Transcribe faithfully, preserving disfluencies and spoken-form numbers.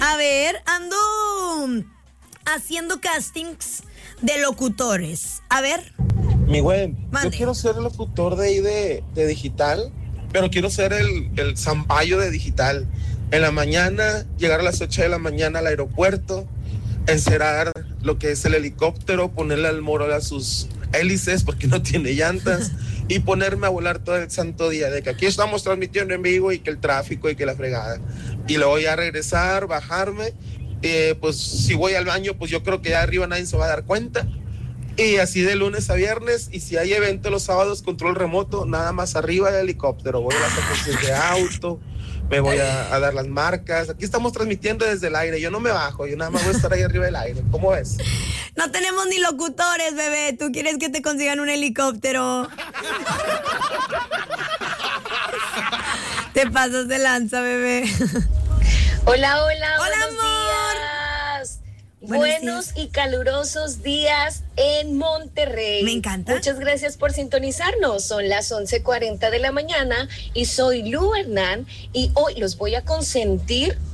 A ver, ando haciendo castings de locutores. A ver. Mi güey, Mande. yo quiero ser el locutor de ahí de, de digital, pero quiero ser el, el zampayo de digital. En la mañana, llegar a las ocho de la mañana al aeropuerto, encerar lo que es el helicóptero, ponerle al moro a sus hélices porque no tiene llantas y ponerme a volar todo el santo día de que aquí estamos transmitiendo en vivo y que el tráfico y que la fregada. Y luego ya regresar, bajarme, eh, pues si voy al baño, pues yo creo que ya arriba nadie se va a dar cuenta. Y así de lunes a viernes, y si hay evento los sábados, control remoto, nada más arriba del helicóptero, voy a las agencias de auto, me voy a, a dar las marcas. Aquí estamos transmitiendo desde el aire, yo no me bajo, yo nada más voy a estar ahí arriba del aire. ¿Cómo ves? No tenemos ni locutores, bebé. ¿Tú quieres que te consigan un helicóptero? Te pasas de lanza, bebé. Hola, hola, Hola, buenos amor. días. Buenos Buenos días. y calurosos días en Monterrey. Me encanta. Muchas gracias por sintonizarnos. Son las once cuarenta de la mañana y soy Lu Hernán y hoy los voy a consentir